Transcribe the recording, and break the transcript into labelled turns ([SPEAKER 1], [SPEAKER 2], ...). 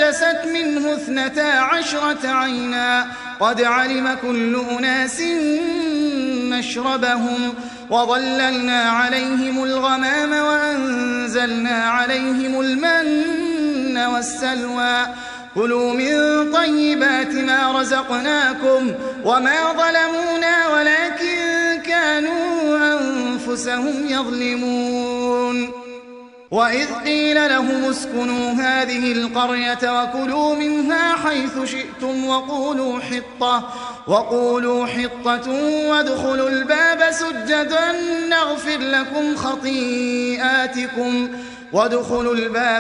[SPEAKER 1] فانبجست منه 12 عينا قد علم كل أناس مشربهم وظللنا عليهم الغمام وأنزلنا عليهم المن والسلوى كلوا من طيبات ما رزقناكم وما ظلمونا ولكن كانوا أنفسهم يظلمون وإذ قيل لهم اسكنوا هذه القرية وكلوا منها حيث شئتم وقولوا حطة وادخلوا الباب سجدا نغفر لكم خطيئاتكم